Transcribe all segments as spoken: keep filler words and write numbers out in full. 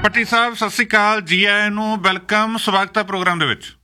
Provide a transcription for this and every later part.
ਭੱਟੀ ਸਾਹਿਬ ਸਤਿ ਸ਼੍ਰੀ ਅਕਾਲ, ਜੀ ਆਇਆਂ ਨੂੰ, ਵੈਲਕਮ, ਸਵਾਗਤ ਹੈ ਪ੍ਰੋਗਰਾਮ ਦੇ ਵਿੱਚ।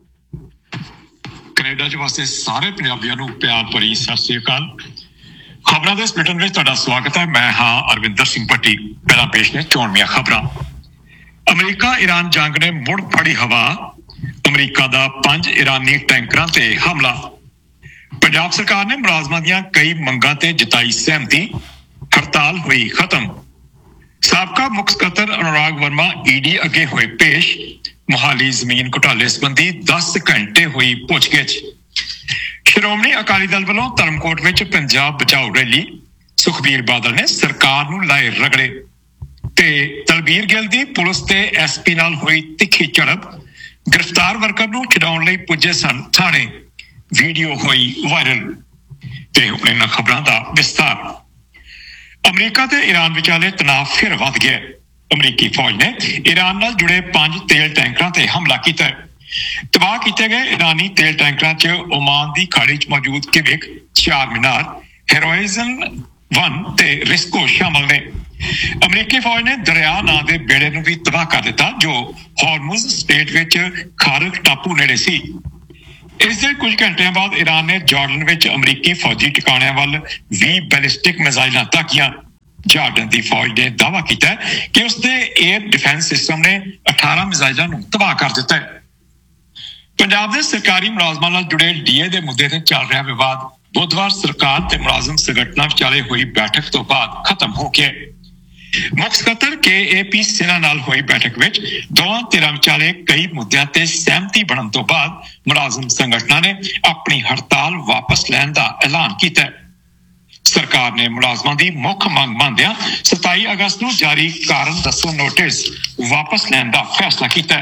ਕੈਨੇਡਾ 'ਚ ਵਾਸਤੇ ਸਾਰੇ ਪੰਜਾਬੀਆਂ ਨੂੰ ਪਿਆਰ ਭਰੀ ਸਤਿ ਸ਼੍ਰੀ ਅਕਾਲ। ਖਬਰਾਂ ਦੇ ਬੁਲੇਟਿਨ ਵਿੱਚ ਤੁਹਾਡਾ ਸਵਾਗਤ ਹੈ। ਮੈਂ ਹਾਂ ਅਰਵਿੰਦਰ ਸਿੰਘ ਭੱਟੀ। ਪਹਿਲਾਂ ਪੇਸ਼ ਨੇ ਚੋਣਵੀਆਂ ਖਬਰਾਂ। ਅਮਰੀਕਾ ਈਰਾਨ ਜੰਗ ਨੇ ਮੁੜ ਫੜੀ ਹਵਾ। ਅਮਰੀਕਾ ਦਾ ਪੰਜ ਈਰਾਨੀ ਟੈਂਕਰਾਂ ਤੇ ਹਮਲਾ। ਪੰਜਾਬ ਸਰਕਾਰ ਨੇ ਮੁਲਾਜ਼ਮਾਂ ਦੀਆਂ ਕਈ ਮੰਗਾਂ ਤੇ ਜਤਾਈ ਸਹਿਮਤੀ। ਹੜਤਾਲ ਹੋਈ ਖਤਮ। ਸਾਬਕਾ ਮੁੱਖ ਸਕੱਤਰ ਅਨੁਰਾਗ ਵਰਮਾ ਈਡੀ ਅੱਗੇ ਹੋਏ ਪੇਸ਼। ਮੁਹਾਲੀ ਜ਼ਮੀਨ ਘੁਟਾਲੇ ਸੰਬੰਧੀ ਦਸ ਘੰਟੇ ਹੋਈ ਪੁੱਛਗਿੱਛ। ਸ਼੍ਰੋਮਣੀ ਅਕਾਲੀ ਦਲ ਵੱਲੋਂ ਧਰਮਕੋਟ ਵਿੱਚ ਪੰਜਾਬ ਬਚਾਓ ਰੈਲੀ। ਸੁਖਬੀਰ ਬਾਦਲ ਨੇ ਸਰਕਾਰ ਨੂੰ ਲਾਏ ਰਗੜੇ। ਤੇ ਤਲਬੀਰ ਗਿੱਲ ਦੀ ਪੁਲਿਸ ਤੇ ਐਸਪੀ ਨਾਲ ਹੋਈ ਤਿੱਖੀ ਝੜਪ। ਗ੍ਰਿਫਤਾਰ ਵਰਕਰ ਨੂੰ ਛਡਾਉਣ ਲਈ ਪੁੱਜੇ ਸਨ ਥਾਣੇ। ਵੀਡੀਓ ਹੋਈ ਵਾਇਰਲ। ਤੇ ਹੁਣ ਇਹਨਾਂ ਖਬਰਾਂ ਦਾ ਵਿਸਥਾਰ। ਅਮਰੀਕਾ ਤੇ ਈਰਾਨ ਵਿਚਾਲੇ ਤਣਾਅ ਫਿਰ ਵੱਧ ਗਿਆ। ਅਮਰੀਕੀ ਫੌਜ ਨੇ ਈਰਾਨ ਨਾਲ ਜੁੜੇ ਪੰਜ ਤੇਲ ਟੈਂਕਰਾਂ ਤੇ ਹਮਲਾ ਕੀਤਾ। ਤਬਾਹ ਕੀਤੇ ਗਏ ਈਰਾਨੀ ਤੇਲ ਟੈਂਕਰਾਂ 'ਚ ਓਮਾਨ ਦੀ ਖਾੜੀ 'ਚ ਮੌਜੂਦ ਕਿਵਿਕ, ਚਾਰ ਮੀਨਾਰ, ਹੈਰੋਇਜ਼ਨ ਵਨ ਤੇ ਰਿਸਕੋ ਸ਼ਾਮਲ ਨੇ। ਅਮਰੀਕੀ ਫੌਜ ਨੇ ਦਰਿਆ ਨਾਂ ਦੇ ਬੇੜੇ ਨੂੰ ਵੀ ਤਬਾਹ ਕਰ ਦਿੱਤਾ ਜੋ ਹਾਰਮੁਜ਼ ਸਟੇਟ ਵਿੱਚ ਖਾਰਕ ਟਾਪੂ ਨੇੜੇ ਸੀ। ਇਸ ਦੇ ਕੁਝ ਘੰਟਿਆਂ ਬਾਅਦ ਈਰਾਨ ਨੇ ਜਾਰਡਨ ਵਿੱਚ ਅਮਰੀਕੀ ਫੌਜੀ ਟਿਕਾਣਿਆਂ ਵੱਲ ਵੀਹ ਬੈਲਿਸਟਿਕ ਮਿਜ਼ਾਈਲਾਂ ਤਾਕੀਆਂ। ਜਾਰਡਨ ਦੀ ਫੌਜ ਨੇ ਦਾਅਵਾ ਕੀਤਾ ਕਿ ਉਸਦੇ ਏਅਰ ਡਿਫੈਂਸ ਸਿਸਟਮ ਨੇ ਅਠਾਰਾਂ ਮਿਜ਼ਾਈਲਾਂ ਨੂੰ ਤਬਾਹ ਕਰ ਦਿੱਤਾ ਹੈ। ਪੰਜਾਬ ਦੇ ਸਰਕਾਰੀ ਮੁਲਾਜ਼ਮਾਂ ਨਾਲ ਜੁੜੇ ਡੀਏ ਦੇ ਮੁੱਦੇ ਤੇ ਚੱਲ ਰਿਹਾ ਵਿਵਾਦ ਬੁੱਧਵਾਰ ਸਰਕਾਰ ਤੇ ਮੁਲਾਜ਼ਮ ਸੰਗਠਨਾਂ ਵਿਚਾਲੇ ਹੋਈ ਬੈਠਕ ਤੋਂ ਬਾਅਦ ਖਤਮ ਹੋ ਗਿਆ। ਮੁੱਖ ਸਕੱਤਰ ਕੇ ਏ ਪੀ ਸਿਨਹਾ ਨਾਲ ਹੋਈ ਬੈਠਕ ਵਿੱਚ ਦੋਵਾਂ ਧਿਰਾਂ ਵਿਚਾਲੇ ਕਈ ਮੁੱਦਿਆਂ ਤੇ ਸਹਿਮਤੀ ਬਣਨ ਤੋਂ ਬਾਅਦ ਮੁਲਾਜ਼ਮ ਸੰਗਠਨਾਂ ਨੇ ਆਪਣੀ ਹੜਤਾਲ ਵਾਪਸ ਲੈਣ ਦਾ ਐਲਾਨ ਕੀਤਾ। ਸਰਕਾਰ ਨੇ ਮੁਲਾਜ਼ਮਾਂ ਦੀ ਮੁੱਖ ਮੰਗ ਮੰਨਦਿਆਂ ਸਤਾਈ ਅਗਸਤ ਨੂੰ ਜਾਰੀ ਕਾਰਨ ਦੱਸੋ ਨੋਟਿਸ ਵਾਪਸ ਲੈਣ ਦਾ ਫੈਸਲਾ ਕੀਤਾ।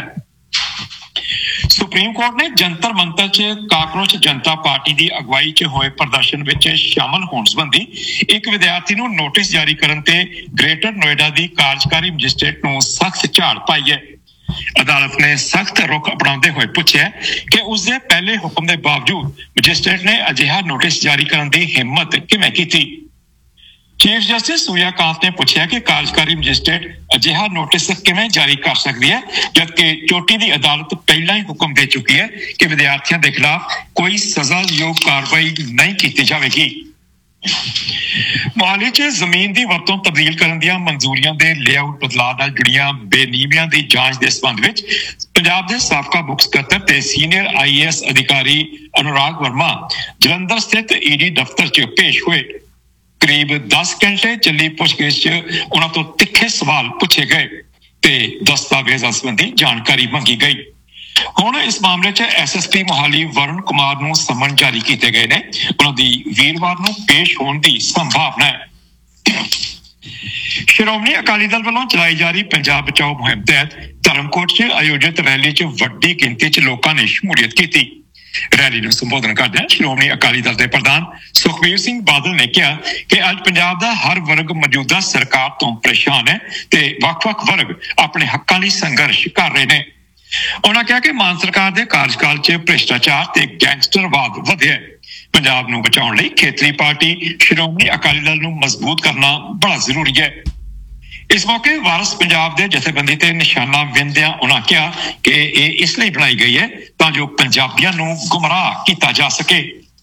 ਸੁਪਰੀਮ ਕੋਰਟ ਨੇ ਜੰਤਰ ਮੰਤਰ 'ਚ ਕਾਕਰੋਚ ਜਨਤਾ ਪਾਰਟੀ ਦੀ ਅਗਵਾਈ 'ਚ ਹੋਏ ਪ੍ਰਦਰਸ਼ਨ ਵਿੱਚ ਸ਼ਾਮਲ ਹੋਣ ਸੰਬੰਧੀ ਇੱਕ ਵਿਦਿਆਰਥੀ ਨੂੰ ਨੋਟਿਸ ਜਾਰੀ ਕਰਨ ਤੇ ਗ੍ਰੇਟਰ ਨੋਇਡਾ ਦੀ ਕਾਰਜਕਾਰੀ ਮੈਜਿਸਟ੍ਰੇਟ ਨੂੰ ਸਖਤ ਝਾੜ ਪਾਈ ਹੈ। ਅਦਾਲਤ ਨੇ ਸਖਤ ਰੁਖ ਅਪਣਾਉਂਦੇ ਹੋਏ ਪੁੱਛਿਆ ਕਿ ਉਸਦੇ ਪਹਿਲੇ ਹੁਕਮ ਦੇ ਬਾਵਜੂਦ ਮੈਜਿਸਟ੍ਰੇਟ ਨੇ ਅਜਿਹਾ ਨੋਟਿਸ ਜਾਰੀ ਕਰਨ ਦੀ ਹਿੰਮਤ ਕਿਵੇਂ ਕੀਤੀ। ਚੀਫ ਜਸਟਿਸ ਸੂਰਿਆ ਕਾਂਤ ਨੇ ਪੁੱਛਿਆ ਕਿ ਕਾਰਜਕਾਰੀ ਮੈਜਿਸਟ੍ਰੇਟ ਅਜਿਹਾ ਨੋਟਿਸ ਕਿਵੇਂ ਜਾਰੀ ਕਰ ਸਕਦੀ ਹੈ ਜਦਕਿ ਚੋਟੀ ਦੀ ਅਦਾਲਤ ਪਹਿਲਾਂ ਹੀ ਹੁਕਮ ਦੇ ਚੁੱਕੀ ਹੈ ਕਿ ਵਿਦਿਆਰਥੀਆਂ ਦੇ ਖਿਲਾਫ ਕੋਈ ਸਜ਼ਾਯੋਗ ਕਾਰਵਾਈ ਨਹੀਂ ਕੀਤੀ ਜਾਵੇਗੀ। ਮੁਹਾਲੀ 'ਚ ਜ਼ਮੀਨ ਦੀ ਵਰਤੋਂ ਤਬਦੀਲ ਕਰਨ ਦੀਆਂ ਮਨਜ਼ੂਰੀਆਂ ਦੇ ਲੇਆਊਟ ਬਦਲਾਅ ਨਾਲ ਜੁੜੀਆਂ ਬੇਨੀਮੀਆਂ ਦੀ ਜਾਂਚ ਦੇ ਸੰਬੰਧ ਵਿੱਚ ਪੰਜਾਬ ਦੇ ਸਾਬਕਾ ਮੁੱਖ ਸਕੱਤਰ ਤੇ ਸੀਨੀਅਰ ਆਈ ਏ ਐਸ ਅਧਿਕਾਰੀ ਅਨੁਰਾਗ ਵਰਮਾ ਜਲੰਧਰ ਸਥਿਤ ਈਡੀ ਦਫ਼ਤਰ 'ਚ ਪੇਸ਼ ਹੋਏ। ਕਰੀਬ ਦਸ ਘੰਟੇ ਚੱਲੀ ਪੁੱਛਗਿੱਛ 'ਚ ਉਹਨਾਂ ਤੋਂ ਤਿੱਖੇ ਸਵਾਲ ਪੁੱਛੇ ਗਏ ਤੇ ਦਸਤਾਵੇਜ਼ਾਂ ਸੰਬੰਧੀ ਜਾਣਕਾਰੀ ਮੰਗੀ ਗਈ। ਹੁਣ ਇਸ ਮਾਮਲੇ 'ਚ S S P Mohali Varun Kumar ਨੂੰ ਸਮਨ ਜਾਰੀ ਕੀਤੇ ਗਏ ਨੇ। ਉਹਨਾਂ ਦੀ ਵੀਰਵਾਰ ਨੂੰ ਪੇਸ਼ ਹੋਣ ਦੀ ਸੰਭਾਵਨਾ ਹੈ। ਸ਼੍ਰੋਮਣੀ ਅਕਾਲੀ ਦਲ ਵੱਲੋਂ ਚਲਾਈ ਜਾ ਰਹੀ ਪੰਜਾਬ ਬਚਾਓ ਮੁਹਿੰਮ ਤਹਿਤ ਧਰਮਕੋਟ 'ਚ ਆਯੋਜਿਤ ਰੈਲੀ 'ਚ ਵੱਡੀ ਗਿਣਤੀ 'ਚ ਲੋਕਾਂ ਨੇ ਸ਼ਮੂਲੀਅਤ ਕੀਤੀ। ਰੈਲੀ ਨੂੰ ਸੰਬੋਧਨ ਕਰਦਿਆਂ ਸ਼੍ਰੋਮਣੀ ਅਕਾਲੀ ਦਲ ਦੇ ਪ੍ਰਧਾਨ ਸੁਖਬੀਰ ਸਿੰਘ ਬਾਦਲ ਨੇ ਕਿਹਾ ਕਿ ਅੱਜ ਪੰਜਾਬ ਦਾ ਹਰ ਵਰਗ ਮੌਜੂਦਾ ਸਰਕਾਰ ਤੋਂ ਪਰੇਸ਼ਾਨ ਹੈ ਤੇ ਵੱਖ-ਵੱਖ ਵਰਗ ਆਪਣੇ ਹੱਕਾਂ ਲਈ ਸੰਘਰਸ਼ ਕਰ ਰਹੇ ਨੇ। ਉਹਨਾਂ ਕਿਹਾ ਕਿ ਮਾਨ ਸਰਕਾਰ ਦੇ ਕਾਰਜਕਾਲ 'ਚ ਭ੍ਰਿਸ਼ਟਾਚਾਰ ਤੇ ਗੈਂਗਸਟਰਵਾਦ ਵਧਿਆ। ਪੰਜਾਬ ਨੂੰ ਬਚਾਉਣ ਲਈ ਖੇਤਰੀ ਪਾਰਟੀ ਸ਼੍ਰੋਮਣੀ ਅਕਾਲੀ ਦਲ ਨੂੰ ਮਜ਼ਬੂਤ ਕਰਨਾ ਬੜਾ ਜ਼ਰੂਰੀ ਹੈ। ਇਸ ਮੌਕੇ ਵਾਰਸ ਪੰਜਾਬ ਦੇ ਜਥੇਬੰਦੀ ਤੇ ਨਿਸ਼ਾਨਾ ਵਿੰਦਿਆਂ ਉਹਨਾਂ ਕਿਹਾ ਕਿ ਇਹ ਇਸ ਲਈ ਬਣਾਈ ਗਈ ਹੈ ਤਾਂ ਜੋ ਪੰਜਾਬੀਆਂ ਨੂੰ ਗੁੰਮਰਾਹ ਕੀਤਾ ਜਾ ਸਕੇ।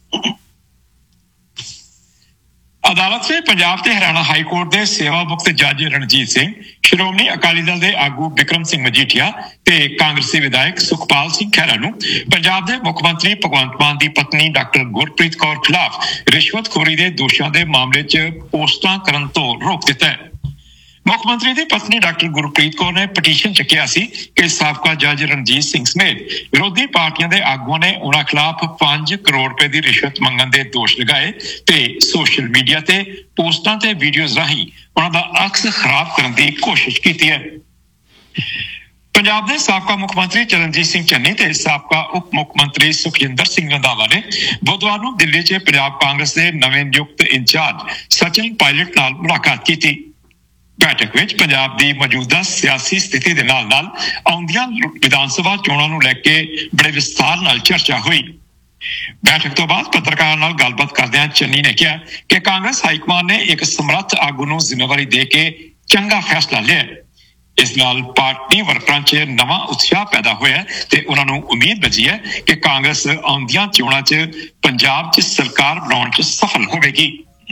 ਅਦਾਲਤ ਨੇ ਪੰਜਾਬ ਤੇ ਹਰਿਆਣਾ ਹਾਈ ਕੋਰਟ ਦੇ ਸੇਵਾ ਮੁਕਤ ਜੱਜ ਰਣਜੀਤ ਸਿੰਘ, ਸ਼੍ਰੋਮਣੀ ਅਕਾਲੀ ਦਲ ਦੇ ਆਗੂ ਬਿਕਰਮ ਸਿੰਘ ਮਜੀਠੀਆ ਤੇ ਕਾਂਗਰਸੀ ਵਿਧਾਇਕ ਸੁਖਪਾਲ ਸਿੰਘ ਖਹਿਰਾ ਨੂੰ ਪੰਜਾਬ ਦੇ ਮੁੱਖ ਮੰਤਰੀ ਭਗਵੰਤ ਮਾਨ ਦੀ ਪਤਨੀ ਡਾਕਟਰ ਗੁਰਪ੍ਰੀਤ ਕੌਰ ਖਿਲਾਫ ਰਿਸ਼ਵਤਖੋਰੀ ਦੇ ਦੋਸ਼ਾਂ ਦੇ ਮਾਮਲੇ 'ਚ ਪੋਸਟਾਂ ਕਰਨ ਤੋਂ ਰੋਕ ਦਿੱਤਾ ਹੈ। ਮੁੱਖ ਮੰਤਰੀ ਦੀ ਪਤਨੀ ਡਾਕਟਰ ਗੁਰਪ੍ਰੀਤ ਕੌਰ ਨੇ ਪਟੀਸ਼ਨ 'ਚ ਕਿਹਾ ਸੀ ਕਿ ਸਾਬਕਾ ਜੱਜ ਰਣਜੀਤ ਸਿੰਘ ਸਮੇਤ ਵਿਰੋਧੀ ਪਾਰਟੀਆਂ ਦੇ ਆਗੂਆਂ ਨੇ ਉਹਨਾਂ ਖਿਲਾਫ ਪੰਜ ਕਰੋੜ ਰੁਪਏ ਦੀ ਰਿਸ਼ਵਤ ਮੰਗਣ ਦੇ ਦੋਸ਼ ਲਗਾਏ ਤੇ ਸੋਸ਼ਲ ਮੀਡੀਆ ਤੇ ਪੋਸਟਾਂ ਤੇ ਵੀਡੀਓਜ਼ ਰਾਹੀਂ ਉਹਨਾਂ ਦਾ ਅਕਸ ਖਰਾਬ ਕਰਨ ਦੀ ਕੋਸ਼ਿਸ਼ ਕੀਤੀ ਹੈ। ਪੰਜਾਬ ਦੇ ਸਾਬਕਾ ਮੁੱਖ ਮੰਤਰੀ ਚਰਨਜੀਤ ਸਿੰਘ ਚੰਨੀ ਤੇ ਸਾਬਕਾ ਉਪ ਮੁੱਖ ਮੰਤਰੀ ਸੁਖਜਿੰਦਰ ਸਿੰਘ ਰੰਧਾਵਾ ਨੇ ਬੁੱਧਵਾਰ ਨੂੰ ਦਿੱਲੀ 'ਚ ਪੰਜਾਬ ਕਾਂਗਰਸ ਦੇ ਨਵੇਂ ਨਿਯੁਕਤ ਇੰਚਾਰਜ ਸਚਿਨ ਪਾਇਲਟ ਨਾਲ ਮੁਲਾਕਾਤ ਕੀਤੀ। ਬੈਠਕ ਵਿੱਚ ਪੰਜਾਬ ਦੀ ਮੌਜੂਦਾ ਸਿਆਸੀ ਸਥਿਤੀ ਦੇ ਨਾਲ ਨਾਲ ਆਉਂਦੀਆਂ ਵਿਧਾਨ ਸਭਾ ਚੋਣਾਂ ਨੂੰ ਲੈ ਕੇ ਬੜੇ ਵਿਸਥਾਰ ਨਾਲ ਚਰਚਾ ਹੋਈ। ਬੈਠਕ ਤੋਂ ਬਾਅਦ ਪੱਤਰਕਾਰਾਂ ਨਾਲ ਗੱਲਬਾਤ ਕਰਦਿਆਂ ਚੰਨੀ ਨੇ ਕਿਹਾ ਕਿ ਕਾਂਗਰਸ ਹਾਈਕਮਾਨ ਨੇ ਇੱਕ ਸਮਰੱਥ ਆਗੂ ਨੂੰ ਜ਼ਿੰਮੇਵਾਰੀ ਦੇ ਕੇ ਚੰਗਾ ਫੈਸਲਾ ਲਿਆ। ਇਸ ਨਾਲ ਪਾਰਟੀ ਵਰਕਰਾਂ 'ਚ ਨਵਾਂ ਉਤਸ਼ਾਹ ਪੈਦਾ ਹੋਇਆ ਤੇ ਉਹਨਾਂ ਨੂੰ ਉਮੀਦ ਬਚੀ ਹੈ ਕਿ ਕਾਂਗਰਸ ਆਉਂਦੀਆਂ ਚੋਣਾਂ 'ਚ ਪੰਜਾਬ 'ਚ ਸਰਕਾਰ ਬਣਾਉਣ 'ਚ ਸਫਲ ਹੋਵੇਗੀ।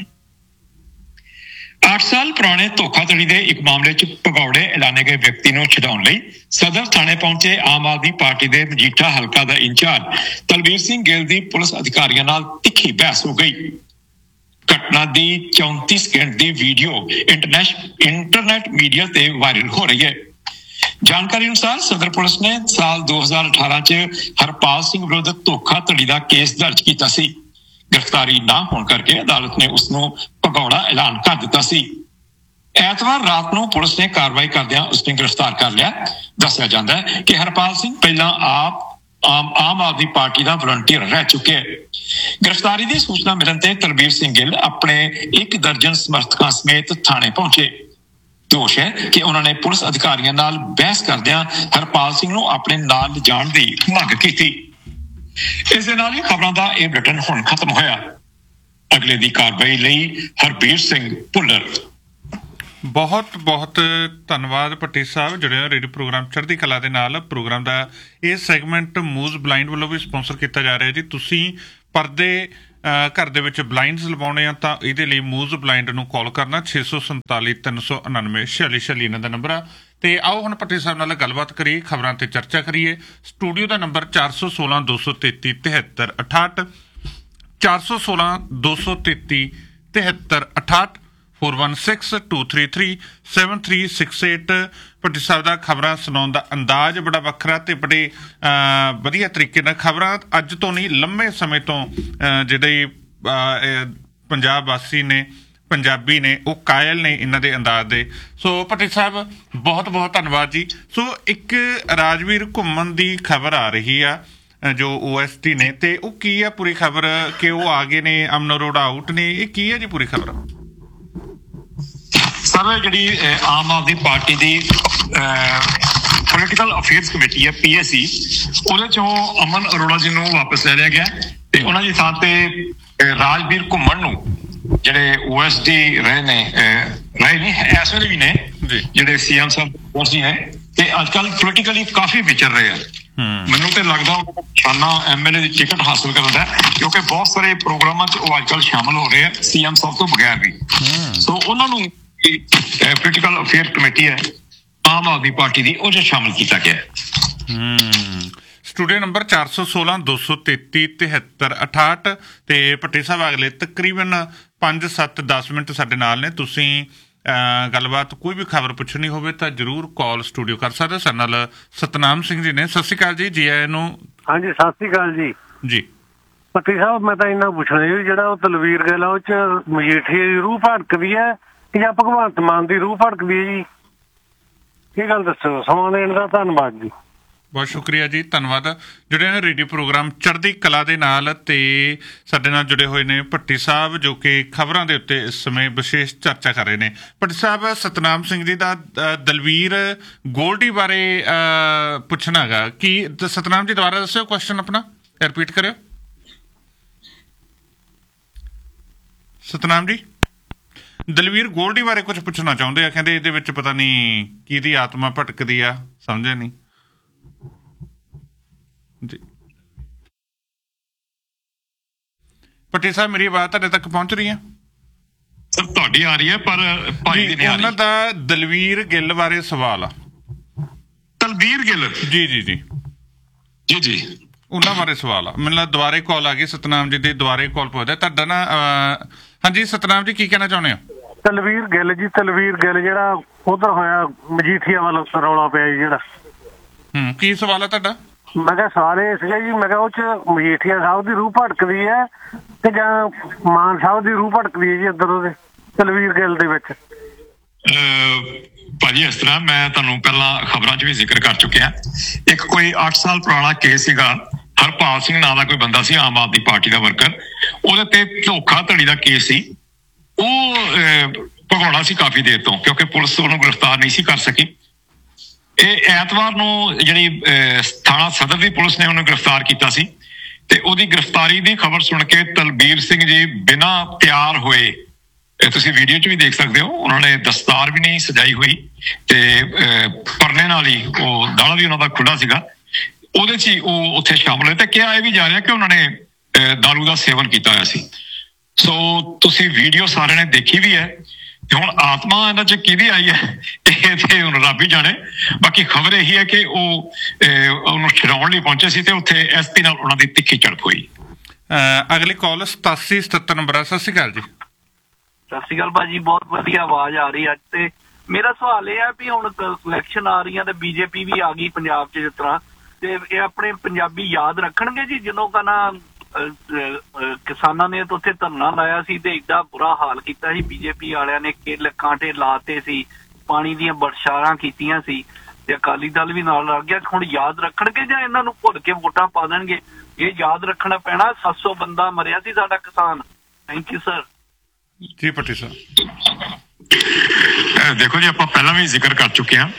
ਅੱਠ ਸਾਲ ਪੁਰਾਣੇ ਧੋਖਾਧੜੀ ਦੇ ਇੱਕ ਮਾਮਲੇ 'ਚ ਭਗੌੜੇ ਐਲਾਨੇ ਗਏ ਵਿਅਕਤੀ ਨੂੰ ਛਡਾਉਣ ਲਈ ਸਦਰ ਥਾਣੇ ਪਹੁੰਚੇ ਆਮ ਆਦਮੀ ਪਾਰਟੀ ਦੇ ਮਜੀਠਾ ਹਲਕਾ ਦਾ ਇੰਚਾਰਜ ਤਲਵੀਰ ਸਿੰਘ ਗਿੱਲ ਦੀ ਪੁਲਿਸ ਅਧਿਕਾਰੀਆਂ ਨਾਲ ਤਿੱਖੀ ਬਹਿਸ ਹੋ ਗਈ। ਘਟਨਾ ਦੀ ਚੌਂਤੀ ਸਕਿੰਟ ਦੀ ਵੀਡੀਓ ਇੰਟਰਨੈਟ ਮੀਡੀਆ ਤੇ ਵਾਇਰਲ ਹੋ ਰਹੀ ਹੈ। ਜਾਣਕਾਰੀ ਅਨੁਸਾਰ ਸਦਰ ਪੁਲਿਸ ਨੇ ਸਾਲ ਦੋ ਹਜ਼ਾਰ ਅਠਾਰਾਂ 'ਚ ਹਰਪਾਲ ਸਿੰਘ ਵਿਰੁੱਧ ਧੋਖਾਧੜੀ ਦਾ ਕੇਸ ਦਰਜ ਕੀਤਾ ਸੀ। ਗ੍ਰਿਫਤਾਰੀ ਨਾ ਹੋਣ ਕਰਕੇ ਅਦਾਲਤ ਨੇ ਉਸ ਨੂੰ ਭਗੌੜਾ ਐਲਾਨ ਕਰ ਦਿੱਤਾ ਸੀ। ਐਤਵਾਰ ਰਾਤ ਨੂੰ ਪੁਲਿਸ ਨੇ ਕਾਰਵਾਈ ਕਰਦਿਆਂ ਉਸ ਨੂੰ ਗ੍ਰਿਫਤਾਰ ਕਰ ਲਿਆ। ਦੱਸਿਆ ਜਾਂਦਾ ਹੈ ਕਿ ਹਰਪਾਲ ਸਿੰਘ ਪਹਿਲਾਂ ਆਪ ਆਮ ਆਮ ਆਦਮੀ ਪਾਰਟੀ ਦਾ ਵਲੰਟੀਅਰ ਰਹਿ ਚੁੱਕਿਆ ਹੈ। ਗ੍ਰਿਫਤਾਰੀ ਦੀ ਸੂਚਨਾ ਮਿਲਣ ਤੇ ਤਲਵੀਰ ਸਿੰਘ ਗਿੱਲ ਆਪਣੇ ਇੱਕ ਦਰਜਨ ਸਮਰਥਕਾਂ ਸਮੇਤ ਥਾਣੇ ਪਹੁੰਚੇ। ਦੋਸ਼ ਹੈ ਕਿ ਉਹਨਾਂ ਨੇ ਪੁਲਿਸ ਅਧਿਕਾਰੀਆਂ ਨਾਲ ਬਹਿਸ ਕਰਦਿਆਂ ਹਰਪਾਲ ਸਿੰਘ ਨੂੰ ਆਪਣੇ ਨਾਲ ਲਿਜਾਣ ਦੀ ਮੰਗ ਕੀਤੀ। ਇਸ ਦੇ ਨਾਲ ਹੀ ਖਬਰਾਂ ਦਾ ਇਹ ਬੁਲੇਟਿਨ ਹੁਣ ਖਤਮ ਹੋਇਆ। ਅਗਲੇ ਦੀ ਕਾਰਵਾਈ ਲਈ ਹਰਬੀਰ ਸਿੰਘ ਭੁੱਲਰ। ਬਹੁਤ ਬਹੁਤ ਧੰਨਵਾਦ ਭੱਟੀ ਸਾਹਿਬ, ਜਿਹੜੇ ਰੇਡੀਓ ਪ੍ਰੋਗਰਾਮ ਚੜ੍ਹਦੀ ਕਲਾ ਦੇ ਨਾਲ। ਪ੍ਰੋਗਰਾਮ ਦਾ ਇਹ ਸੈਗਮੈਂਟ ਮੂਜ਼ ਬਲਾਈਂਡ ਵੱਲੋਂ ਵੀ ਸਪਾਂਸਰ ਕੀਤਾ ਜਾ ਰਿਹਾ ਜੀ। ਤੁਸੀਂ ਪਰਦੇ ਘਰ ਦੇ ਵਿੱਚ ਬਲਾਈਂਡਸ ਲਵਾਉਣੇ ਆ ਤਾਂ ਇਹਦੇ ਲਈ ਮੂਜ਼ ਬਲਾਈਂਡ ਨੂੰ ਕਾਲ ਕਰਨਾ ਛੇ ਸੌ ਸੰਤਾਲੀ ਤਿੰਨ ਸੌ ਉਣਾਨਵੇਂ ਛਿਆਲੀ ਛਿਆਲੀ ਇਹਨਾਂ ਦਾ ਨੰਬਰ ਆ। ਤੇ ਆਓ ਹੁਣ ਭੱਟੀ ਸਾਹਿਬ ਨਾਲ ਗੱਲਬਾਤ ਕਰੀਏ, ਖਬਰਾਂ ਤੇ ਚਰਚਾ ਕਰੀਏ। ਸਟੂਡੀਓ ਦਾ ਨੰਬਰ ਚਾਰ ਸੌ ਸੋਲਾਂ ਦੋ ਸੌ ਤੇਤੀ ਤਿਹੱਤਰ ਅਠਾਹਠ ਚਾਰ ਸੌ ਸੋਲਾਂ ਦੋ ਸੌ ਤੇਤੀ ਤਿਹੱਤਰ ਅਠਾਹਠ four one six two three three seven three six eight. Bhatti ਸਾਹਿਬ ਦਾ ਖਬਰਾਂ ਸੁਣਾਉਣ ਦਾ ਅੰਦਾਜ਼ ਬੜਾ ਵੱਖਰਾ ਤੇ ਬੜੇ ਵਧੀਆ ਤਰੀਕੇ ਨਾਲ ਖਬਰਾਂ ਅੱਜ ਤੋਂ ਨਹੀਂ ਲੰਮੇ ਸਮੇਂ ਤੋਂ ਜਿਹੜੇ ਪੰਜਾਬ ਵਾਸੀ ਨੇ, ਪੰਜਾਬੀ ਨੇ, ਉਹ ਕਾਇਲ ਨੇ ਇਹਨਾਂ ਦੇ ਅੰਦਾਜ਼ ਦੇ। ਸੋ ਭੱਟੀ ਸਾਹਿਬ ਬਹੁਤ ਬਹੁਤ ਧੰਨਵਾਦ ਜੀ। ਸੋ ਇੱਕ ਰਾਜਵੀਰ ਘੁੰਮਣ ਦੀ ਖਬਰ ਆ ਰਹੀ ਆ ਜੋ ਓ ਐਸ ਟੀ ਨੇ, ਤੇ ਉਹ ਕੀ ਆ ਪੂਰੀ ਖਬਰ ਕਿ ਉਹ ਆ ਗਏ ਨੇ, ਅਮਨ ਅਰੋੜਾ ਆਊਟ ਨੇ, ਇਹ ਕੀ ਹੈ ਜੀ ਪੂਰੀ ਖਬਰ? ਸਰ ਜਿਹੜੀ ਆਮ ਆਦਮੀ ਪਾਰਟੀ ਦੀ ਪੋਲੀਟੀਕਲ ਅਫੇਅਰਸ ਕਮੇਟੀ ਹੈ ਪੀ ਐਸ ਸੀ, ਉਹਦੇ ਚੋਂ ਅਮਨ ਅਰੋੜਾ ਜੀ ਨੂੰ ਵਾਪਸ ਲੈ ਲਿਆ ਗਿਆ ਤੇ ਉਹਨਾਂ ਦੀ ਥਾਂ ਤੇ ਰਾਜਵੀਰ ਘੁੰਮਣ ਨੂੰ, ਜਿਹੜੇ ਓ ਐਸ ਡੀ ਰਹੇ ਨੇ ਰਹੇ ਨੇ ਇਸ ਵੇਲੇ ਵੀ ਨੇ, ਜਿਹੜੇ ਸੀ ਐਮ ਸਾਹਿਬ ਸੀ ਹੈ ਤੇ ਅੱਜ ਕੱਲ ਪੋਲੀਟੀਕਲੀ ਕਾਫੀ ਵਿਚਰ ਰਹੇ ਆ। ਮੈਨੂੰ ਤੇ ਲੱਗਦਾ ਉਹ ਸ਼ਾਨਾ M L A the ticket ਹਾਸਲ ਕਰਨ ਦਾ, ਕਿਉਂਕਿ ਬਹੁਤ ਸਾਰੇ ਪ੍ਰੋਗਰਾਮਾਂ 'ਚ ਉਹ ਅੱਜ ਕੱਲ ਸ਼ਾਮਲ ਹੋ ਰਹੇ ਆ ਸੀ ਐਮ ਸਾਹਿਬ ਤੋਂ ਬਗੈਰ ਵੀ। ਸੋ ਉਹਨਾਂ ਨੂੰ ਪੋਲੀਟੀਕਲ ਅਫੇਅਰ ਕਮੇਟੀ ਹੈ ਆਮ ਆਦਮੀ ਪਾਰਟੀ ਦੀ, ਉਹ 'ਚ ਸ਼ਾਮਲ ਕੀਤਾ ਗਿਆ ਹੈ। ਸਟੂਡੀਓ ਨੰਬਰ ਚਾਰ ਸੌ ਸੋਲਾਂ ਦੋ ਸੌ ਤੇਤੀ ਤਿਹੱਤਰ ਅਠਾਹਠ ਤੇ ਭੱਟੀ ਸਾਹਿਬ ਅਗਲੇ ਤਕਰੀਬਨ ਪੰਜ ਸੱਤ ਦਸ ਮਿੰਟ ਸਾਡੇ ਨਾਲ ਨੇ। ਤੁਸੀਂ ਗੱਲਬਾਤ ਕੋਈ ਵੀ ਖਬਰ ਪੁੱਛਣੀ ਹੋਵੇ ਤਾਂ ਜ਼ਰੂਰ ਕਾਲ ਸਟੂਡੀਓ ਕਰ ਸਕਦੇ। ਸਾਡੇ ਨਾਲ ਸਤਨਾਮ ਸਿੰਘ ਜੀ ਨੇ। ਸਤਿ ਸ਼੍ਰੀ ਅਕਾਲ ਜੀ, ਜੀ ਆਇਆਂ ਨੂੰ। ਹਾਂਜੀ ਸਤਿ ਸ਼੍ਰੀ ਅਕਾਲ ਜੀ। ਜੀ ਭੱਟੀ ਸਾਹਿਬ, ਮੈਂ ਤਾਂ ਇੰਨਾ ਪੁੱਛਣਾ ਜੀ, ਜਿਹੜਾ ਉਹ ਤਲਵੀਰ ਗਿੱਲ ਉਹ 'ਚ ਮਜੀਠੀਏ ਦੀ ਰੂਹ ਭੜਕਦੀ ਹੈ ਜਾਂ ਭਗਵੰਤ ਮਾਨ ਦੀ ਰੂਹ ਭੜਕਦੀ ਹੈ ਜੀ? ਇਹ ਗੱਲ ਦੱਸੋ। ਸਮਾਂ ਦੇਣ ਦਾ ਧੰਨਵਾਦ ਜੀ। ਬਹੁਤ ਸ਼ੁਕਰੀਆ ਜੀ, ਧੰਨਵਾਦ। ਜੁੜੇ ਨੇ ਰੇਡੀਓ ਪ੍ਰੋਗਰਾਮ ਚੜ੍ਹਦੀ ਕਲਾ ਦੇ ਨਾਲ ਤੇ ਸਾਡੇ ਨਾਲ ਜੁੜੇ ਹੋਏ ਨੇ ਭੱਟੀ ਸਾਹਿਬ, ਜੋ ਕਿ ਖਬਰਾਂ ਦੇ ਉੱਤੇ ਇਸ ਸਮੇਂ ਵਿਸ਼ੇਸ਼ ਚਰਚਾ ਕਰ ਰਹੇ ਨੇ। ਭੱਟੀ ਸਾਹਿਬ, ਸਤਨਾਮ ਸਿੰਘ ਜੀ ਦਾ ਦਲਵੀਰ ਗੋਲਡੀ ਬਾਰੇ ਪੁੱਛਣਾ ਹੈਗਾ ਕਿ ਸਤਨਾਮ ਜੀ ਦੁਬਾਰਾ ਦੱਸਿਓ ਕੁਐਸਚਨ ਆਪਣਾ, ਰਿਪੀਟ ਕਰਿਓ। ਸਤਨਾਮ ਜੀ, ਦਲਵੀਰ ਗੋਲਡੀ ਬਾਰੇ ਕੁਝ ਪੁੱਛਣਾ ਚਾਹੁੰਦੇ ਆ, ਕਹਿੰਦੇ ਇਹਦੇ ਵਿੱਚ ਪਤਾ ਨਹੀਂ ਕਿਹਦੀ ਆਤਮਾ ਭਟਕਦੀ ਆ, ਸਮਝਿਆ ਨਹੀਂ ਜੀ। ਭੱਟੀ ਸਾਹਿਬ, ਮੇਰੀ ਆਵਾਜ਼ ਤੁਹਾਡੇ ਤੱਕ ਪਹੁੰਚ ਰਹੀ ਹੈ? ਸਰ ਤੁਹਾਡੀ ਆ ਰਹੀ ਹੈ, ਪਰ ਭਾਈ ਦੀ ਨਹੀਂ ਆ ਰਹੀ। ਉਹਨਾਂ ਦਾ ਦਲਵੀਰ ਗਿੱਲ ਬਾਰੇ ਸਵਾਲ ਆ। ਦਲਵੀਰ ਗਿੱਲ? ਜੀ ਜੀ ਜੀ ਜੀ ਜੀ ਉਹਨਾਂ ਬਾਰੇ ਸਵਾਲ ਆ। ਮੈਨੂੰ ਦੁਬਾਰੇ ਕਾਲ ਆ ਗਈ ਸਤਨਾਮ ਜੀ ਦੀ, ਦੁਬਾਰੇ ਕਾਲ ਪੁੱਛਦਾ ਤੁਹਾਡਾ ਨਾ। ਹਾਂਜੀ ਸਤਨਾਮ ਜੀ, ਕੀ ਕਹਿਣਾ ਚਾਹੁੰਦੇ ਹੋ? ਤਲਵੀਰ ਗਿੱਲ ਜੀ, ਤਲਵੀਰ ਗਿੱਲ ਜਿਹੜਾ ਉਧਰ ਹੋਇਆ ਮਜੀਠੀਆ ਵੱਲ ਰੌਲਾ ਪਿਆ ਜੀ ਜਿਹੜਾ। ਹੂੰ, ਕੀ ਸਵਾਲ ਆ ਤੁਹਾਡਾ? ਮੈਂ ਕਿਹਾ ਸਵਾਲ ਇਹ ਸੀਗਾ ਜੀ, ਮੈਂ ਕਿਹਾ ਉਹ 'ਚ ਮਜੀਠੀਆ ਸਾਹਿਬ ਦੀ ਰੂਹ ਭਟਕਦੀ ਹੈ ਤੇ ਜਾਂ ਮਾਨ ਸਾਹਿਬ ਦੀ ਰੂਹ ਭਟਕਦੀ ਹੈ ਜੀ ਇੱਧਰ ਉਹਦੇ ਤਲਵੀਰ ਗਿੱਲ ਦੇ ਵਿੱਚ? ਭਾਜੀ ਇਸ ਤਰ੍ਹਾਂ, ਮੈਂ ਤੁਹਾਨੂੰ ਪਹਿਲਾਂ ਖਬਰਾਂ 'ਚ ਵੀ ਜ਼ਿਕਰ ਕਰ ਚੁੱਕਿਆ। ਇੱਕ ਕੋਈ ਅੱਠ ਸਾਲ ਪੁਰਾਣਾ ਕੇਸ ਸੀਗਾ, ਹਰਪਾਲ ਸਿੰਘ ਨਾਂ ਦਾ ਕੋਈ ਬੰਦਾ ਸੀ ਆਮ ਆਦਮੀ ਪਾਰਟੀ ਦਾ ਵਰਕਰ, ਉਹਦੇ ਤੇ ਧੋਖਾਧੜੀ ਦਾ ਕੇਸ ਸੀ। ਉਹ ਭਗੌੜਾ ਸੀ ਕਾਫੀ ਦੇਰ ਤੋਂ, ਕਿਉਂਕਿ ਪੁਲਿਸ ਉਹਨੂੰ ਗ੍ਰਿਫਤਾਰ ਨਹੀਂ ਸੀ ਕਰ ਸਕੀ। ਇਹ ਐਤਵਾਰ ਨੂੰ ਜਿਹੜੀ ਥਾਣਾ ਸਦਰ ਦੀ ਪੁਲਿਸ ਨੇ ਉਹਨੂੰ ਗ੍ਰਿਫਤਾਰ ਕੀਤਾ ਸੀ ਤੇ ਉਹਦੀ ਗ੍ਰਿਫਤਾਰੀ ਦੀ ਖਬਰ ਸੁਣ ਕੇ ਤਲਵੀਰ ਸਿੰਘ ਜੀ ਬਿਨਾਂ ਤਿਆਰ ਹੋਏ ਤੁਸੀਂ ਵੀਡੀਓ 'ਚ ਵੀ ਦੇਖ ਸਕਦੇ ਹੋ, ਉਹਨਾਂ ਨੇ ਦਸਤਾਰ ਵੀ ਨਹੀਂ ਸਜਾਈ ਹੋਈ ਤੇ ਪਰਨੇ ਨਾਲ ਹੀ ਉਹ ਗਲਾ ਵੀ ਉਹਨਾਂ ਦਾ ਖੁੱਲ੍ਹਾ ਸੀਗਾ, ਉਹਦੇ 'ਚ ਹੀ ਉਹ ਉੱਥੇ ਸ਼ਾਮਲ ਹੋਏ। ਤੇ ਕਿਹਾ ਇਹ ਵੀ ਜਾ ਰਿਹਾ ਕਿ ਉਹਨਾਂ ਨੇ ਦਾਰੂ ਦਾ ਸੇਵਨ ਕੀਤਾ ਹੋਇਆ ਸੀ। ਸੋ ਤੁਸੀਂ ਵੀਡੀਓ ਸਾਰਿਆਂ ਨੇ ਦੇਖੀ ਵੀ ਹੈ ਤੇ ਹੁਣ ਆਤਮਾ ਇਹਨਾਂ 'ਚ ਕਿਹਦੀ ਆਈ ਹੈ ਇਹ ਤੇ ਹੁਣ ਰੱਬ ਹੀ ਜਾਣੇ। ਬਾਕੀ ਖਬਰ ਇਹੀ ਹੈ ਕਿ ਉਹ ਉਹਨੂੰ ਛਡਾਉਣ ਲਈ ਪਹੁੰਚੇ ਸੀ ਤੇ ਉੱਥੇ ਐਸ ਪੀ ਨਾਲ ਉਹਨਾਂ ਦੀ ਤਿੱਖੀ ਝੜਪ ਹੋਈ। ਅਗਲੀ ਕਾਲ ਸਤਾਸੀ ਸਤੱਤਰ ਨੰਬਰ ਹੈ। ਸਤਿ ਸ਼੍ਰੀ ਅਕਾਲ ਜੀ। ਸਤਿ ਸ਼੍ਰੀ ਅਕਾਲ ਭਾਜੀ, ਬਹੁਤ ਵਧੀਆ ਆਵਾਜ਼ ਆ ਰਹੀ ਅੱਜ। ਤੇ ਮੇਰਾ ਸਵਾਲ ਇਹ ਹੈ ਵੀ ਹੁਣ ਇਲੈਕਸ਼ਨ ਆ ਰਹੀਆਂ ਤੇ ਬੀਜੇਪੀ ਵੀ ਆ ਗਈ ਪੰਜਾਬ 'ਚ ਜਿਸ ਤਰ੍ਹਾਂ, ਤੇ ਇਹ ਆਪਣੇ ਪੰਜਾਬੀ ਯਾਦ ਰੱਖਣਗੇ ਜੀ ਜਦੋਂ ਕਹਿੰਦਾ ਕਿਸਾਨਾਂ ਨੇ ਤਾਂ ਉੱਥੇ ਧਰਨਾ ਲਾਇਆ ਸੀ ਤੇ ਏਡਾ ਬੁਰਾ ਹਾਲ ਕੀਤਾ ਸੀ ਬੀਜੇਪੀ ਵਾਲਿਆਂ ਨੇ, ਕਿੱਲ ਕਾਂਟੇ ਲਾਤੇ ਸੀ, ਪਾਣੀ ਦੀਆਂ ਬਰਸ਼ਾਰਾਂ ਕੀਤੀਆਂ ਸੀ ਤੇ ਅਕਾਲੀ ਦਲ ਵੀ ਨਾਲ ਲੱਗ ਗਿਆ। ਹੁਣ ਯਾਦ ਰੱਖਣਗੇ ਜਾਂ ਇਹਨਾਂ ਨੂੰ ਭੁੱਲ ਕੇ ਵੋਟਾਂ ਪਾ ਦੇਣਗੇ? ਇਹ ਯਾਦ ਰੱਖਣਾ ਪੈਣਾ। ਸੱਤ ਸੌ ਬੰਦਾ ਮਰਿਆ ਸੀ ਸਾਡਾ ਕਿਸਾਨ। Thank you sir. ਜੀ ਪੱਟੀ ਸਾਹਿਬ, ਦੇਖੋ ਜੀ, ਆਪਾਂ ਪਹਿਲਾਂ ਵੀ ਜ਼ਿਕਰ ਕਰ ਚੁੱਕੇ ਹਾਂ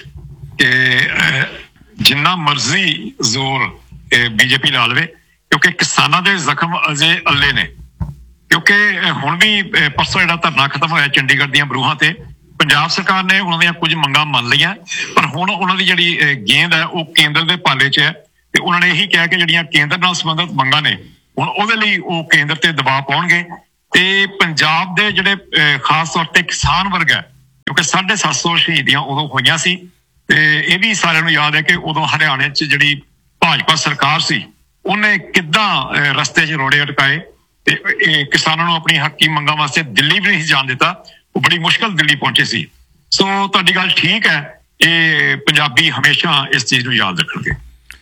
ਕਿ ਜਿੰਨਾ ਮਰਜ਼ੀ ਜ਼ੋਰ ਬੀਜੇਪੀ ਲਾ ਲਵੇ, ਕਿਉਂਕਿ ਕਿਸਾਨਾਂ ਦੇ ਜ਼ਖਮ ਅਜੇ ਅੱਲੇ ਨੇ। ਕਿਉਂਕਿ ਹੁਣ ਵੀ ਪਰਸੋਂ ਜਿਹੜਾ ਧਰਨਾ ਖਤਮ ਹੋਇਆ ਚੰਡੀਗੜ੍ਹ ਦੀਆਂ ਬਰੂਹਾਂ ਤੇ, ਪੰਜਾਬ ਸਰਕਾਰ ਨੇ ਉਹਨਾਂ ਦੀਆਂ ਕੁਝ ਮੰਗਾਂ ਮੰਨ ਲਈਆਂ, ਪਰ ਹੁਣ ਉਹਨਾਂ ਦੀ ਜਿਹੜੀ ਗੇਂਦ ਹੈ ਉਹ ਕੇਂਦਰ ਦੇ ਪਾਲੇ 'ਚ ਹੈ ਤੇ ਉਹਨਾਂ ਨੇ ਇਹੀ ਕਿਹਾ ਕਿ ਜਿਹੜੀਆਂ ਕੇਂਦਰ ਨਾਲ ਸੰਬੰਧਿਤ ਮੰਗਾਂ ਨੇ ਹੁਣ ਉਹਦੇ ਲਈ ਉਹ ਕੇਂਦਰ ਤੇ ਦਬਾਅ ਪਾਉਣਗੇ। ਤੇ ਪੰਜਾਬ ਦੇ ਜਿਹੜੇ ਖਾਸ ਤੌਰ ਤੇ ਕਿਸਾਨ ਵਰਗ ਹੈ, ਕਿਉਂਕਿ ਸਾਢੇ ਸੱਤ ਸੌ ਸ਼ਹੀਦੀਆਂ ਉਦੋਂ ਹੋਈਆਂ ਸੀ ਤੇ ਇਹ ਵੀ ਸਾਰਿਆਂ ਨੂੰ ਯਾਦ ਹੈ ਕਿ ਉਦੋਂ ਹਰਿਆਣੇ 'ਚ ਜਿਹੜੀ ਭਾਜਪਾ ਸਰਕਾਰ ਸੀ ਉਹਨੇ ਕਿੱਦਾਂ ਰਸਤੇ 'ਚ ਰੋੜੇ ਅਟਕਾਏ ਤੇ ਇਹ ਕਿਸਾਨਾਂ ਨੂੰ ਆਪਣੀ ਹੱਕੀ ਮੰਗਾਂ ਵਾਸਤੇ ਦਿੱਲੀ ਵੀ ਨਹੀਂ ਜਾਣ ਦਿੱਤਾ। ਉਹ ਬੜੀ ਮੁਸ਼ਕਲ ਦਿੱਲੀ ਪਹੁੰਚੇ ਸੀ। ਸੋ ਤੁਹਾਡੀ ਗੱਲ ਠੀਕ ਹੈ, ਇਹ ਪੰਜਾਬੀ ਹਮੇਸ਼ਾ ਇਸ ਚੀਜ਼ ਨੂੰ ਯਾਦ ਰੱਖਣਗੇ।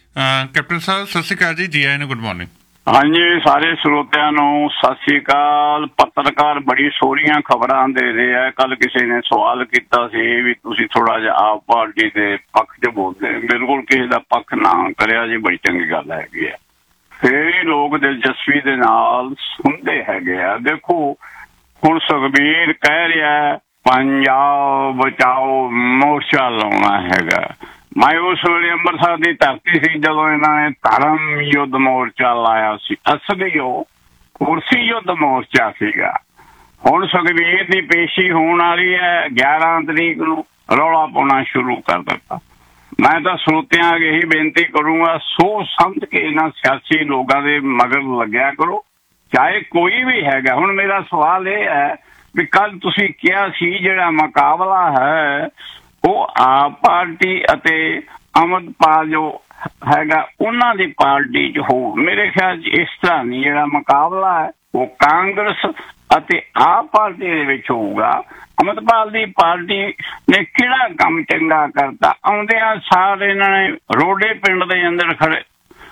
ਕੈਪਟਨ ਸਾਹਿਬ ਸਤਿ ਸ਼੍ਰੀ ਅਕਾਲ ਜੀ। ਜੀ ਆਇਆਂ ਨੂੰ, ਗੁੱਡ ਮਾਰਨਿੰਗ। ਹਾਂਜੀ, ਸਾਰੇ ਸਰੋਤਿਆਂ ਨੂੰ ਸਤਿ ਸ੍ਰੀ ਅਕਾਲ। ਪੱਤਰਕਾਰ ਬੜੀ ਸੋਹਣੀਆਂ ਖਬਰਾਂ ਦੇ ਰਹੇ ਆ। ਕੱਲ ਕਿਸੇ ਨੇ ਸਵਾਲ ਕੀਤਾ ਸੀ ਵੀ ਤੁਸੀਂ ਥੋੜਾ ਜਿਹਾ ਆਪ ਪਾਰਟੀ ਦੇ ਪੱਖ 'ਚ ਬੋਲਦੇ। ਬਿਲਕੁਲ ਕਿਸੇ ਦਾ ਪੱਖ ਨਾ ਕਰਿਆ ਜੀ, ਬੜੀ ਚੰਗੀ ਗੱਲ ਹੈਗੀ ਆ। ਫੇਰ ਹੀ ਲੋਕ ਦਿਲਚਸਪੀ ਦੇ ਨਾਲ ਸੁਣਦੇ ਹੈਗੇ ਆ। ਦੇਖੋ ਹੁਣ ਸੁਖਬੀਰ ਕਹਿ ਰਿਹਾ ਪੰਜਾਬ ਬਚਾਓ ਮੋਰਚਾ ਲਾਉਣਾ ਹੈਗਾ। ਮੈਂ ਉਸ ਵੇਲੇ ਅੰਮ੍ਰਿਤਸਰ ਦੀ ਧਰਤੀ ਸੀ ਜਦੋਂ ਇਹਨਾਂ ਨੇ ਧਰਮ ਯੁੱਧ ਮੋਰਚਾ ਲਾਇਆ ਸੀ। ਅਸਲੀ ਉਹ ਕੁਰਸੀ ਯੁੱਧ ਮੋਰਚਾ ਸੀਗਾ। ਹੁਣ ਸੁਖਬੀਰ ਦੀ ਪੇਸ਼ੀ ਹੋਣ ਵਾਲੀ ਹੈ, ਗਿਆਰਾਂ ਤਰੀਕ ਨੂੰ ਰੌਲਾ ਪਾਉਣਾ ਸ਼ੁਰੂ ਕਰ ਦਿੱਤਾ। ਮੈਂ ਤਾਂ ਸਰੋਤਿਆਂ ਅੱਗੇ ਇਹੀ ਬੇਨਤੀ ਕਰੂੰਗਾ, ਸੋਚ ਸਮਝ ਕੇ ਇਹਨਾਂ ਸਿਆਸੀ ਲੋਕਾਂ ਦੇ ਮਗਰ ਲੱਗਿਆ ਕਰੋ, ਚਾਹੇ ਕੋਈ ਵੀ ਹੈਗਾ। ਹੁਣ ਮੇਰਾ ਸਵਾਲ ਇਹ ਹੈ ਵੀ ਕੱਲ ਤੁਸੀਂ ਕਿਹਾ ਸੀ ਜਿਹੜਾ ਮੁਕਾਬਲਾ ਹੈ ਉਹ ਆਪ ਪਾਰਟੀ ਅਤੇ ਅੰਮ੍ਰਿਤਪਾਲ ਜੋ ਹੈਗਾ ਉਹਨਾਂ ਦੀ ਪਾਰਟੀ 'ਚ ਹੋਊ। ਮੇਰੇ ਖਿਆਲ 'ਚ ਇਸ ਤਰ੍ਹਾਂ ਨਹੀਂ, ਜਿਹੜਾ ਮੁਕਾਬਲਾ ਹੈ ਉਹ ਕਾਂਗਰਸ ਅਤੇ ਆਪ ਪਾਰਟੀ ਦੇ ਵਿੱਚ ਹੋਊਗਾ। ਅੰਮ੍ਰਿਤਪਾਲ ਦੀ ਪਾਰਟੀ ਨੇ ਕਿਹੜਾ ਕੰਮ ਚੰਗਾ ਕਰਤਾ? ਆਉਂਦਿਆਂ ਸਾਰ ਇਹਨਾਂ ਨੇ ਰੋਡੇ ਪਿੰਡ ਦੇ ਅੰਦਰ ਖੜੇ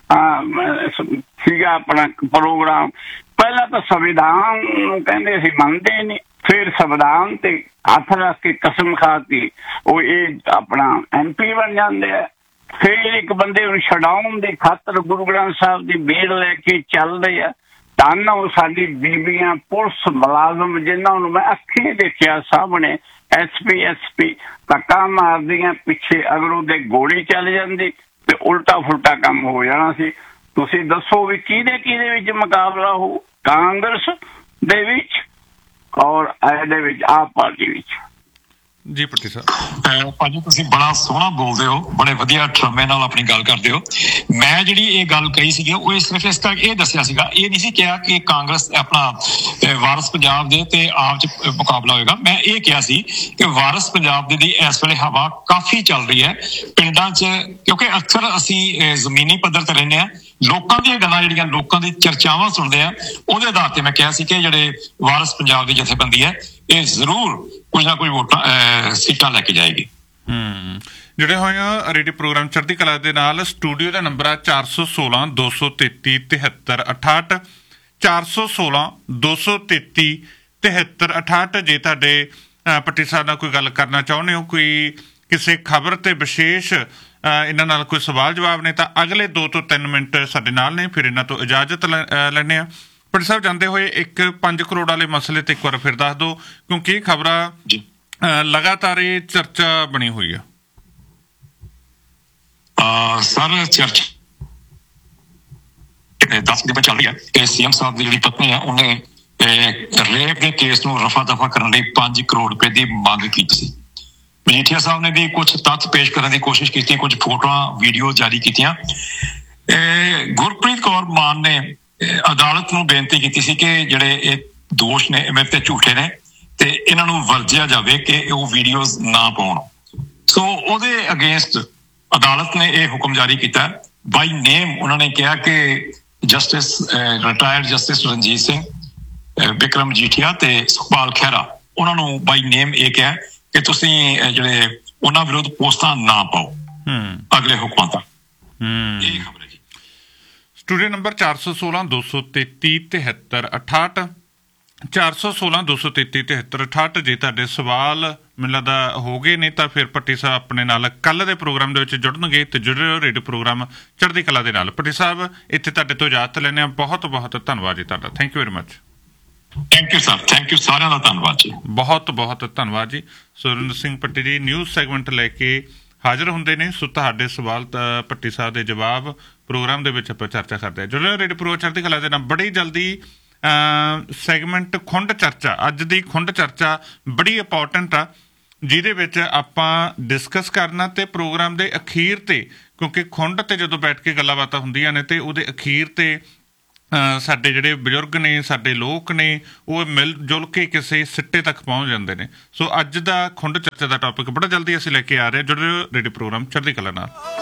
ਸੀਗਾ ਆਪਣਾ ਪ੍ਰੋਗਰਾਮ। ਪਹਿਲਾਂ ਤਾਂ ਸੰਵਿਧਾਨ ਨੂੰ ਕਹਿੰਦੇ ਸੀ ਮੰਨਦੇ ਨਹੀਂ, ਫਿਰ ਸੰਵਿਧਾਨ ਤੇ ਹੱਥ ਰੱਖ ਕੇ ਕਸਮ ਖਾਤੀ ਉਹ ਇਹ ਆਪਣਾ ਐਮ ਪੀ ਬਣ ਜਾਂਦੇ ਆ। ਫਿਰ ਇੱਕ ਬੰਦੇ ਨੂੰ ਛਡਾਉਣ ਦੀ ਖਾਤਰ ਗੁਰੂ ਗ੍ਰੰਥ ਸਾਹਿਬ ਦੀ ਬੇੜ ਲੈ ਕੇ ਚੱਲਦੇ ਆ। ਧੰਨ ਉਹ ਸਾਡੀ ਬੀਬੀਆਂ ਪੁਲਿਸ ਮੁਲਾਜ਼ਮ ਜਿਨ੍ਹਾਂ ਨੂੰ ਮੈਂ ਅੱਖੀਂ ਦੇਖਿਆ ਸਾਹਮਣੇ ਐਸ ਪੀ ਐਸ ਪੀ ਧੱਕਾ ਮਾਰਦੀਆਂ ਪਿੱਛੇ, ਅਗਰ ਉਹਦੇ ਗੋਲੀ ਚੱਲ ਜਾਂਦੀ ਤੇ ਉਲਟਾ ਫੁਲਟਾ ਕੰਮ ਹੋ ਜਾਣਾ ਸੀ। ਤੁਸੀਂ ਦੱਸੋ ਵੀ ਕਿਹਦੇ ਕਿਹਦੇ ਵਿੱਚ ਮੁਕਾਬਲਾ ਹੋ? ਕਾਂਗਰਸ ਦੇ ਵਿੱਚ ਔਰ ਇਹਦੇ ਵਿੱਚ ਆਪ ਪਾਰਟੀ ਵਿੱਚ। ਜੀ ਪੱਟੀ ਸਾਹਿਬ। ਭਾਜੀ ਤੁਸੀਂ ਬੜਾ ਸੋਹਣਾ ਬੋਲਦੇ ਹੋ, ਬੜੇ ਵਧੀਆ ਠਰਮੇ ਨਾਲ ਆਪਣੀ ਗੱਲ ਕਰਦੇ ਹੋ। ਮੈਂ ਜਿਹੜੀ ਇਹ ਗੱਲ ਕਹੀ ਸੀਗੀ ਉਹ ਸਿਰਫ ਇਸ ਕਰਕੇ ਇਹ ਦੱਸਿਆ ਸੀਗਾ, ਇਹ ਨਹੀਂ ਸੀ ਕਿਹਾ ਕਿ ਕਾਂਗਰਸ ਆਪਣਾ ਵਾਰਸ ਪੰਜਾਬ ਦੇ ਤੇ ਆਪ 'ਚ ਮੁਕਾਬਲਾ ਹੋਏਗਾ। ਮੈਂ ਇਹ ਕਿਹਾ ਸੀ ਕਿ ਵਾਰਸ ਪੰਜਾਬ ਦੇ ਦੀ ਇਸ ਵੇਲੇ ਹਵਾ ਕਾਫੀ ਚੱਲ ਰਹੀ ਹੈ ਪਿੰਡਾਂ 'ਚ, ਕਿਉਂਕਿ ਅਕਸਰ ਅਸੀਂ ਜ਼ਮੀਨੀ ਪੱਧਰ ਤੇ ਰਹਿੰਦੇ ਹਾਂ, ਲੋਕਾਂ ਦੀਆਂ ਗੱਲਾਂ ਜਿਹੜੀਆਂ ਲੋਕਾਂ ਦੀ ਚਰਚਾਵਾਂ ਸੁਣਦੇ ਆ, ਉਹਦੇ ਆਧਾਰ ਤੇ ਮੈਂ ਕਿਹਾ ਸੀ ਕਿ ਜਿਹੜੇ ਵਾਰਸ ਪੰਜਾਬ ਦੀ ਜਥੇਬੰਦੀ ਹੈ ਇਹ ਜ਼ਰੂਰ ਕੁਝ ਨਾ ਕੁਝ ਵੋਟਾਂ ਸੀਟਾਂ ਲੈ ਕੇ ਜਾਏਗੀ। ਹੂੰ ਜੁੜੇ ਹੋਏ ਆ ਰੇਡੀਓ ਪ੍ਰੋਗਰਾਮ ਚੜ੍ਹਦੀ ਕਲਾ ਦੇ ਨਾਲ। ਸਟੂਡੀਓ ਦਾ ਨੰਬਰ ਆ ਚਾਰ ਸੌ ਸੋਲਾਂ ਦੋ ਸੌ ਤੇਤੀ ਤਿਹੱਤਰ ਅਠਾਹਠ, ਚਾਰ ਸੌ ਸੋਲਾਂ ਦੋ ਸੌ ਤੇਤੀ ਤਿਹੱਤਰ ਅਠਾਹਠ। ਜੇ ਤੁਹਾਡੇ ਪੱਟੀ ਸਾਹਿਬ ਨਾਲ ਕੋਈ ਗੱਲ ਕਰਨਾ ਚਾਹੁੰਦੇ ਹੋ, ਕੋਈ ਕਿਸੇ ਖਬਰ ਤੇ ਵਿਸ਼ੇਸ਼ ਇਹਨਾਂ ਨਾਲ ਕੋਈ ਸਵਾਲ ਜਵਾਬ ਨੇ, ਤਾਂ ਅਗਲੇ ਦੋ ਤੋਂ ਤਿੰਨ ਮਿੰਟ ਸਾਡੇ ਨਾਲ ਨੇ, ਫਿਰ ਇਹਨਾਂ ਤੋਂ ਇਜਾਜ਼ਤ ਲੈਂਦੇ ਹਾਂ। ਪੱਟੀ ਸਾਹਿਬ ਜਾਂਦੇ ਹੋਏ ਇੱਕ ਪੰਜ ਕਰੋੜ ਵਾਲੇ ਮਸਲੇ ਤੇ ਇੱਕ ਵਾਰ ਫਿਰ ਦੱਸ ਦਿਓ, ਕਿਉਂਕਿ ਇਹ ਖਬਰਾਂ ਲਗਾਤਾਰ ਇਹ ਚਰਚਾ ਬਣੀ ਹੋਈ ਆ। ਸਰ ਚਰਚਾ ਦਸ ਦਿਨ ਚੱਲ ਰਹੀ ਹੈ ਕਿ ਸੀਐਮ ਸਾਹਿਬ ਦੀ ਜਿਹੜੀ ਪਤਨੀ ਹੈ ਉਹਨੇ ਰੇਪ ਦੇ ਕੇਸ ਨੂੰ ਰਫਾ ਦਫਾ ਕਰਨ ਲਈ ਪੰਜ ਕਰੋੜ ਰੁਪਏ ਦੀ ਮੰਗ ਕੀਤੀ ਸੀ। ਮਜੀਠੀਆ ਸਾਹਿਬ ਨੇ ਵੀ ਕੁਝ ਤੱਥ ਪੇਸ਼ ਕਰਨ ਦੀ ਕੋਸ਼ਿਸ਼ ਕੀਤੀ, ਕੁਝ ਫੋਟੋਆਂ ਵੀਡੀਓ ਜਾਰੀ ਕੀਤੀਆਂ। ਗੁਰਪ੍ਰੀਤ ਕੌਰ ਮਾਨ ਨੇ ਅਦਾਲਤ ਨੂੰ ਬੇਨਤੀ ਕੀਤੀ ਸੀ ਕਿ ਜਿਹੜੇ ਇਹ ਦੋਸ਼ ਨੇ ਮੇਰੇ ਤੇ ਝੂਠੇ ਨੇ ਤੇ ਇਹਨਾਂ ਨੂੰ ਵਰਜਿਆ ਜਾਵੇ ਕਿ ਉਹ ਵੀਡੀਓਜ਼ ਨਾ ਪਾਉਣ। ਸੋ ਉਹਦੇ ਅਗੇਂਸਟ ਅਦਾਲਤ ਨੇ ਇਹ ਹੁਕਮ ਜਾਰੀ ਕੀਤਾ। ਬਾਈ ਨੇਮ ਉਹਨਾਂ ਨੇ ਕਿਹਾ ਕਿ justice retired justice Ranjit Singh, Vikram Majithia ਤੇ ਸੁਖਪਾਲ ਖਹਿਰਾ, ਉਹਨਾਂ ਨੂੰ ਬਾਈ ਨੇਮ ਇਹ ਕਿਹਾ ਕਿ ਤੁਸੀਂ ਜਿਹੜੇ ਉਹਨਾਂ ਵਿਰੁੱਧ ਪੋਸਟਾਂ ਨਾ ਪਾਓ ਅਗਲੇ ਹੁਕਮਾਂ ਤੱਕ। ਇਹ ਖਬਰ ਹੈ ਜੀ। ਸਟੂਡੀਓ ਨੰਬਰ ਚਾਰ ਸੌ ਸੋਲਾਂ ਦੋ ਸੌ ਤੇਤੀ ਤਿਹੱਤਰ ਅਠਾਹਠ ਚਾਰ ਸੌ ਸੋਲਾਂ ਦੋ ਸੌ ਤੇਤੀ ਤਿਹੱਤਰ ਅਠਾਹਠ। ਜੇ ਤੁਹਾਡੇ ਸਵਾਲ ਮੈਨੂੰ ਲੱਗਦਾ ਹੋ ਗਏ ਨੇ ਤਾਂ ਫਿਰ ਭੱਟੀ ਸਾਹਿਬ ਆਪਣੇ ਨਾਲ ਕੱਲ੍ਹ ਦੇ ਪ੍ਰੋਗਰਾਮ ਦੇ ਵਿੱਚ ਜੁੜਨਗੇ ਤੇ ਜੁੜੇ ਰਹੋ ਰੇਡੀਓ ਪ੍ਰੋਗਰਾਮ ਚੜ੍ਹਦੀ ਕਲਾ ਦੇ ਨਾਲ। ਭੱਟੀ ਸਾਹਿਬ ਇੱਥੇ ਤੁਹਾਡੇ ਤੋਂ ਇਜਾਜ਼ਤ ਲੈਂਦੇ ਹਾਂ। ਬਹੁਤ ਬਹੁਤ ਧੰਨਵਾਦ ਜੀ ਤੁਹਾਡਾ। Thank you very much. Thank you sir, thank you, ਸਾਰਿਆਂ ਦਾ ਧੰਨਵਾਦ ਜੀ। ਬਹੁਤ ਬਹੁਤ ਧੰਨਵਾਦ ਜੀ। ਸੁਰਿੰਦਰ ਸਿੰਘ ਭੱਟੀ ਜੀ ਨਿਊਜ਼ ਸੈਗਮੈਂਟ ਲੈ ਕੇ ਹਾਜ਼ਰ ਹੁੰਦੇ ਨੇ। ਸੋ ਤੁਹਾਡੇ ਸਵਾਲ ਤਾਂ ਭੱਟੀ ਸਾਹਿਬ ਦੇ ਜਵਾਬ ਪ੍ਰੋਗਰਾਮ ਦੇ ਵਿੱਚ ਆਪਾਂ ਚਰਚਾ ਕਰਦੇ ਹਾਂ। ਜੁੜੇ ਰੇਡੀਓ ਪ੍ਰੋਗਰਾਮ ਚੜ੍ਹਦੀ ਕਲਾ ਦੇ ਨਾਲ। ਬੜੀ ਜਲਦੀ ਸੈਗਮੈਂਟ ਖੁੰਡ ਚਰਚਾ, ਅੱਜ ਦੀ ਖੁੰਡ ਚਰਚਾ ਬੜੀ ਇੰਪੋਰਟੈਂਟ ਆ, ਜਿਹਦੇ ਵਿੱਚ ਆਪਾਂ ਡਿਸਕਸ ਕਰਨਾ ਤੇ ਪ੍ਰੋਗਰਾਮ ਦੇ ਅਖੀਰ ਤੇ, ਕਿਉਂਕਿ ਖੁੰਡ ਤੇ ਜਦੋਂ ਬੈਠ ਕੇ ਗੱਲਾਂ ਬਾਤਾਂ ਹੁੰਦੀਆਂ ਨੇ ਤੇ ਉਹਦੇ ਅਖੀਰ ਤੇ ਸਾਡੇ ਜਿਹੜੇ ਬਜ਼ੁਰਗ ਨੇ, ਸਾਡੇ ਲੋਕ ਨੇ, ਉਹ ਮਿਲ ਜੁਲ ਕੇ ਕਿਸੇ ਸਿੱਟੇ ਤੱਕ ਪਹੁੰਚ ਜਾਂਦੇ ਨੇ। ਸੋ ਅੱਜ ਦਾ ਖੁੰਡ ਚਰਚਾ ਦਾ ਟੌਪਿਕ ਬੜਾ ਜਲਦੀ ਅਸੀਂ ਲੈ ਕੇ ਆ ਰਹੇ ਹਾਂ। ਜੁੜੇ ਰੇਡੀਓ ਪ੍ਰੋਗਰਾਮ ਚੜ੍ਹਦੀ ਕਲਾ ਨਾਲ।